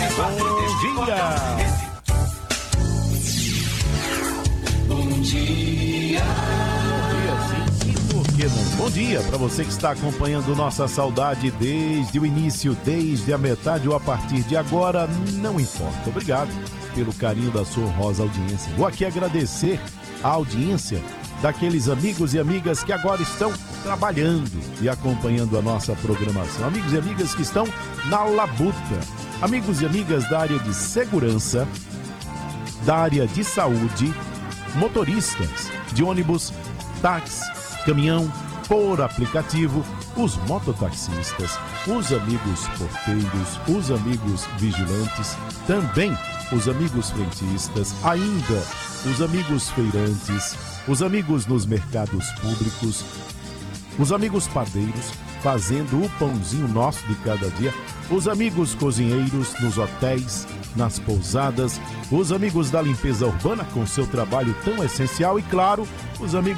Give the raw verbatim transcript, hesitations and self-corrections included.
Bom dia! Bom dia. Bom dia, sim, e por que não? Bom dia para você que está acompanhando Nossa Saudade desde o início, desde a metade ou a partir de agora, não importa. Obrigado pelo carinho da sua honrosa audiência. Vou aqui agradecer a audiência daqueles amigos e amigas que agora estão trabalhando e acompanhando a nossa programação. Amigos e amigas que estão na labuta. Amigos e amigas da área de segurança, da área de saúde, motoristas de ônibus, táxi, caminhão, por aplicativo, os mototaxistas, os amigos porteiros, os amigos vigilantes, também os amigos frentistas, ainda os amigos feirantes, os amigos nos mercados públicos, os amigos padeiros fazendo o pãozinho nosso de cada dia, os amigos cozinheiros nos hotéis, nas pousadas, os amigos da limpeza urbana com seu trabalho tão essencial e, claro, os amigos